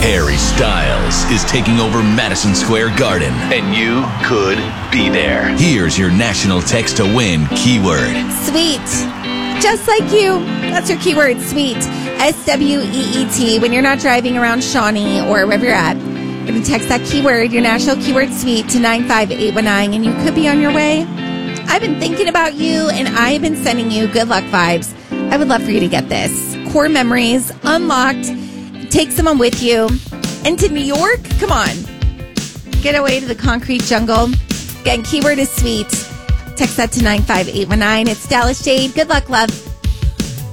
Harry Styles is taking over Madison Square Garden, and you could be there. Here's your national text to win keyword. Sweet. Just like you. That's your keyword, sweet. SWEET. When you're not driving around Shawnee or wherever you're at, you're going to text that keyword, your national keyword, sweet, to 95819, and you could be on your way. I've been thinking about you, and I've been sending you good luck vibes. I would love for you to get this. Core memories, unlocked. Take someone with you. And to New York, come on. Get away to the concrete jungle. Again, keyword is sweet. Text that to 95819. It's Dallas Jade. Good luck, love.